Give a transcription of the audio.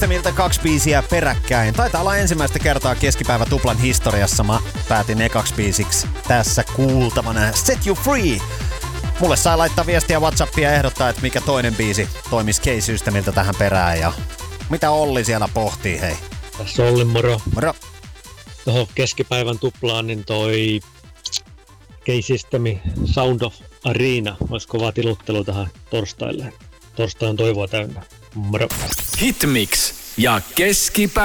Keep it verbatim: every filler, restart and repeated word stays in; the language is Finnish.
Miltä kaksi biisiä peräkkäin. Taitaa olla ensimmäistä kertaa keskipäivä tuplan historiassa. Mä päätin ekaksi biisiksi tässä kuultavana Set You Free. Mulle sai laittaa viestiä WhatsAppia ja ehdottaa, että mikä toinen biisi toimisi K-Systemiltä tähän perään. Ja mitä Olli siellä pohtii, hei? Tässä Olli, moro. Moro. Tuohon keskipäivän tuplaan, niin toi K-Systemi Sound of Arena olisi kova tiluttelu tähän torstaille. Torstai on toivoa täynnä. Moro. Hitmix ja keskipäivä.